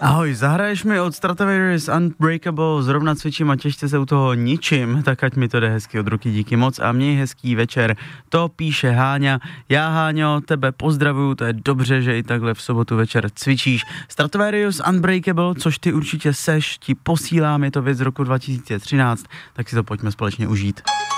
Ahoj, zahraješ mi od Stratovarius Unbreakable, zrovna cvičím a těšte se u toho ničím, tak ať mi to jde hezky od ruky, díky moc a měj hezký večer. To píše Háňa. Já, Háňo, tebe pozdravuju, to je dobře, že i takhle v sobotu večer cvičíš. Stratovarius Unbreakable, což ty určitě seš, ti posílám, je to věc z roku 2013, tak si to pojďme společně užít.